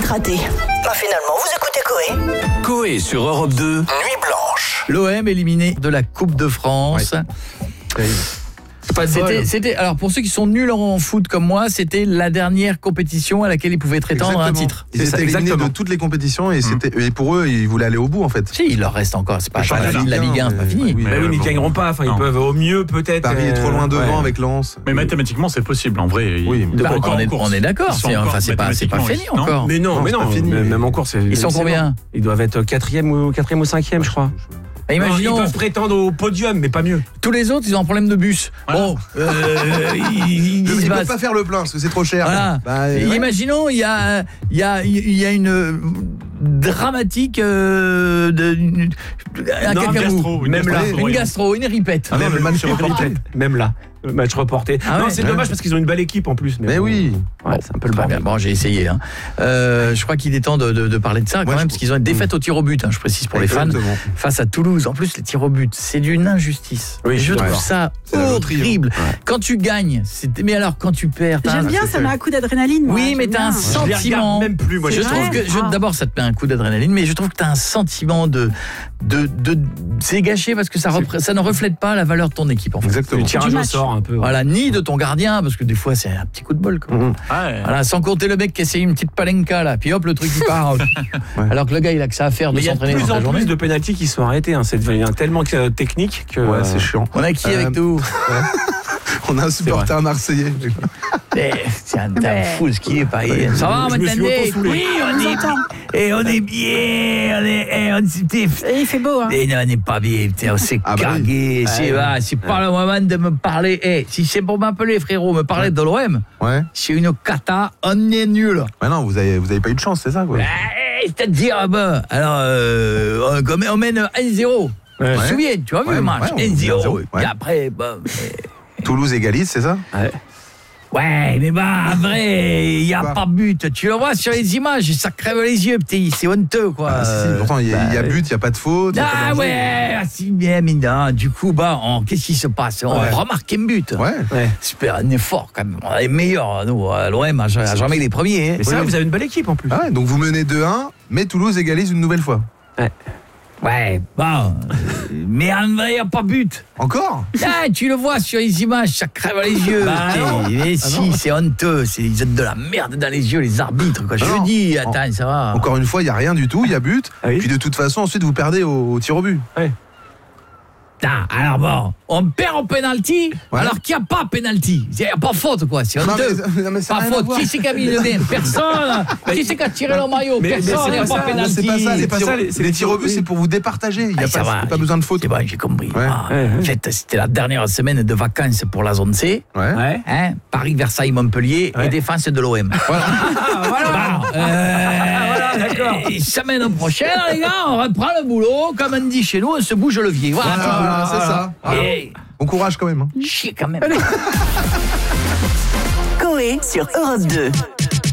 chronique ratée. Finalement, vous écoutez Coé. Coé sur Europe 2, Nuit Blanche. L'OM éliminé de la Coupe de France. Ouais. C'était alors pour ceux qui sont nuls en foot comme moi, c'était la dernière compétition à laquelle ils pouvaient prétendre un titre. Ils étaient éliminés de toutes les compétitions et et pour eux, ils voulaient aller au bout en fait. Si, il leur reste encore, c'est pas la Ligue 1, c'est pas fini. Oui, ils ne gagneront pas, ils peuvent au mieux peut-être. Paris est trop loin devant avec Lens. Mais mathématiquement, c'est possible en vrai. Oui, on est d'accord, c'est pas fini encore. Mais non, fini. Même en course, Ils sont combien? Ils doivent être 4e ou 5e, je crois. Imaginons, ils peuvent prétendre au podium, mais pas mieux. tous les autres, ils ont un problème de bus. Voilà. Bon, ils Ils se peuvent pas faire le plein parce que c'est trop cher. Voilà. Imaginons, il y a une dramatique un cacabou, une gastro, une ripette. Même le match reporté. Même là, le match reporté. Non, c'est dommage parce qu'ils ont une belle équipe en plus. Mais oui. Ouais, c'est un peu le bordel. Bon, j'ai essayé. Je crois qu'il est temps de parler de ça quand même, parce qu'ils ont une défaite au tir au but, je précise pour les fans, face à Toulouse. En plus, les tirs au but, c'est d'une injustice. Oui, je trouve ça horrible. Quand tu gagnes, mais alors quand tu perds... J'aime bien, ça met un coup d'adrénaline. Oui, mais t'as un sentiment... Je les regarde même plus, moi. Je trouve que d'abord, ça te met un coup d'adrénaline, mais je trouve que t'as un sentiment de c'est gâché parce que ça ne reflète pas la valeur de ton équipe en fait. Exactement. Le tirage au sort un peu. Voilà, ni de ton gardien parce que des fois c'est un petit coup de bol quoi. Voilà, sans compter le mec qui essaye une petite palenka là, puis hop le truc il part. Alors que le gars il a que ça à faire de s'entraîner toute la journée. Il y a de plus en plus de pénaltys qui sont arrêtés, c'est devenu tellement technique que c'est chiant. On a qui avec nous? On a un supporter marseillais. C'est un fou ce qui est pareil. Ça va maintenant? Oui, on est bien. Il fait beau, hein. Et non, on n'est pas bien, on s'est cargué. C'est pas le moment de me parler. Si c'est pour m'appeler, frérot, me parler de l'OM, c'est une cata, on est nul. Ouais, non, vous avez pas eu de chance, c'est ça quoi. C'est-à-dire, alors, on mène 1-0. Tu te souviens, tu as vu le match 1-0. Et après, Toulouse égalise, c'est ça? Ouais, mais en vrai, il n'y a pas but. Tu le vois sur les images, ça crève les yeux, petit. C'est honteux, quoi. Pourtant, il y a but, il n'y a pas de faute. Si bien, mais non. Du coup, qu'est-ce qui se passe? On remarque un but. Super, un effort, quand même. On est meilleurs, nous. L'OM a jamais les premiers. Mais c'est vrai, vous avez une belle équipe, en plus. Donc vous menez 2-1, mais Toulouse égalise une nouvelle fois. Ouais, mais en vrai, il n'y a pas but. Encore? Tu le vois sur les images, ça crève les yeux. Mais c'est honteux. Ils ont de la merde dans les yeux, les arbitres. Quoi. Je dis, attends, ça va. Encore une fois, il n'y a rien du tout, il y a but. Puis de toute façon, ensuite, vous perdez au tir au but. Alors on perd au penalty alors qu'il n'y a pas penalty. Il n'y a pas faute quoi, c'est honteux. Pas faute. Qui c'est qui a mis le nez? Personne. Qui c'est qui a tiré le maillot? Personne, il n'y a pas penalty. C'est pas ça, les tirs au but, c'est pour vous départager. Il n'y a pas besoin de faute. C'est bon, j'ai compris. En fait, c'était la dernière semaine de vacances pour la zone C. Paris, Versailles, Montpellier et défense de l'OM. D'accord. Et semaine prochaine, les gars, on reprend le boulot. Comme on dit chez nous, on se bouge le levier. Voilà, c'est ça. Bon courage quand même. Chier quand même. Coé sur Europe 2.